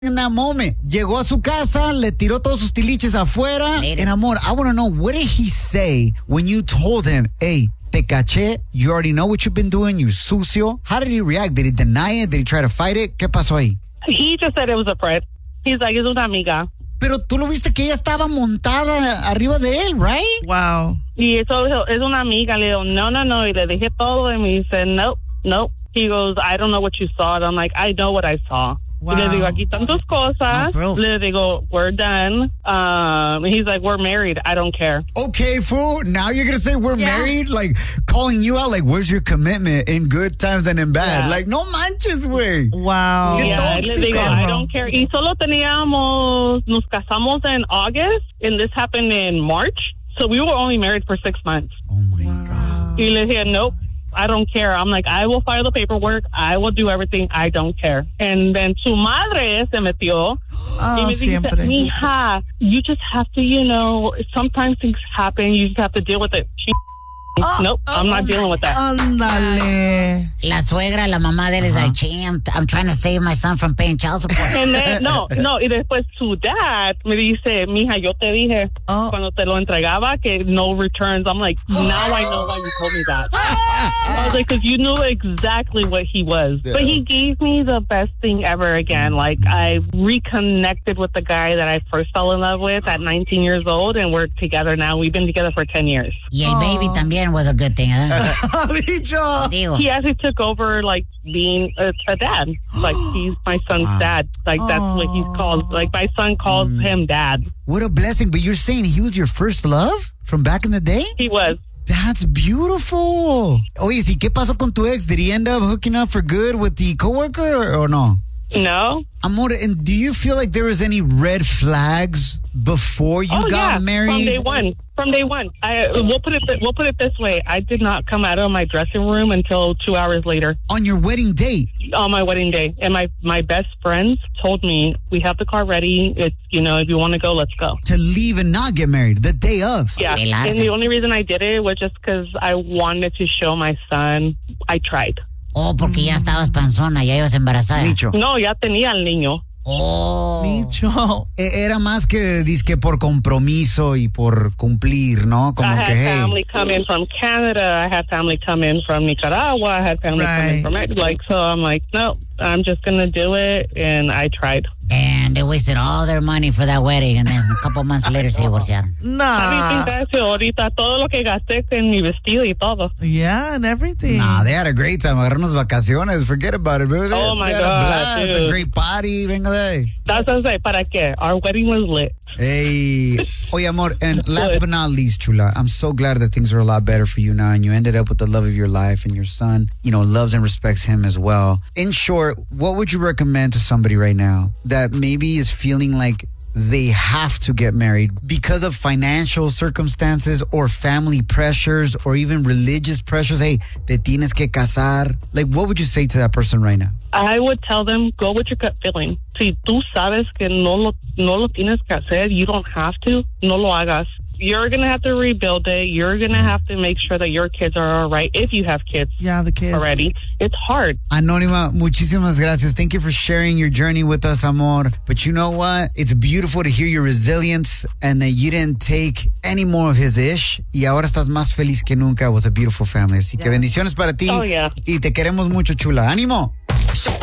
in that moment. Llegó a su casa, le tiró todos sus tiliches afuera. And amor, I want to know, what did he say when you told him, hey, te caché, you already know what you've been doing, you're sucio? How did he react? Did he deny it? Did he try to fight it? ¿Qué pasó ahí? He just said it was a friend. He's like, es una amiga. Pero tú lo viste que ella estaba montada arriba de él, right? Wow. Y eso es una amiga. Le digo, no. Y le dije todo. And he said, nope. He goes, I don't know what you saw. And I'm like, I know what I saw. Wow. Y le digo, aquí están tus cosas. No, le digo, we're done. He's like, we're married. I don't care. Okay, fool. Now you're going to say we're married? Like, calling you out, like, where's your commitment in good times and in bad? Yeah. Like, no manches, güey. Wow. Yeah, le digo, I don't care. Y solo nos casamos in August, and this happened in March. So we were only married for 6 months. Oh, my God. Y le dije, nope. I don't care. I'm like, I will file the paperwork. I will do everything. I don't care. And then su madre se metió. Y me dice, mija, you just have to, sometimes things happen. You just have to deal with it. Nope, I'm not dealing with that. Ándale. La suegra, la mamá de él is like, I'm trying to save my son from paying child support. And then, no, y después su dad me dice, mija, yo te dije cuando te lo entregaba que no returns. I'm like, now I know why you told me that. I was like, because you knew exactly what he was. Yeah. But he gave me the best thing ever again. Like, I reconnected with the guy that I first fell in love with at 19 years old, and we're together now. We've been together for 10 years. Y el baby también was a good thing, huh? Bicho. He actually took over, like, being a dad. Like, he's my son's dad. Like, that's what he's called. Like, my son calls him dad. What a blessing. But you're saying he was your first love from back in the day? He was. That's beautiful. Oye, ¿sí qué pasó con tu ex? Did he end up hooking up for good with the coworker or no? No. Amor, and do you feel like there was any red flags before you got married? From day one. We'll put it this way. I did not come out of my dressing room until 2 hours later. On your wedding date? On my wedding day. And my best friends told me, we have the car ready. It's, if you want to go, let's go. To leave and not get married the day of? Yeah. And the only reason I did it was just because I wanted to show my son I tried. Oh, porque ya estabas panzona, ya ibas embarazada. Micho. No, ya tenía al niño. Oh. Micho. Era más que dizque por compromiso y por cumplir, ¿no? Como I que, had family come in from Canada. I had family come in from Nicaragua. I had family come in from Mexico. So I'm like, no, I'm just going to do it. And I tried. And they wasted all their money for that wedding. And then a couple months later se divorciaron. Nah. Ahorita todo lo que gasté en mi vestido y todo. Yeah, and everything. Nah, they had a great time. Agarraron unas vacaciones. Forget about it, bro. Oh, my they had God, a blast, dude. a great party. Venga de ahí. That's what I'm saying. ¿Para qué? Our wedding was lit. Hey. Oye, amor, and last but not least, Chula, I'm so glad that things are a lot better for you now, and you ended up with the love of your life, and your son, loves and respects him as well. In short, what would you recommend to somebody right now that maybe is feeling like they have to get married because of financial circumstances or family pressures or even religious pressures? Hey, te tienes que casar. Like, what would you say to that person right now? I would tell them, go with your gut feeling. Si tú sabes que no lo tienes que hacer, you don't have to, no lo hagas. You're going to have to rebuild it. You're going to have to make sure that your kids are all right if you have kids. Yeah, the kids. Already. It's hard. Anónima, muchísimas gracias. Thank you for sharing your journey with us, amor. But you know what? It's beautiful to hear your resilience and that you didn't take any more of his ish. Y ahora estás más feliz que nunca with a beautiful family. Así que bendiciones para ti. Oh, yeah. Y te queremos mucho, chula. ¡Ánimo!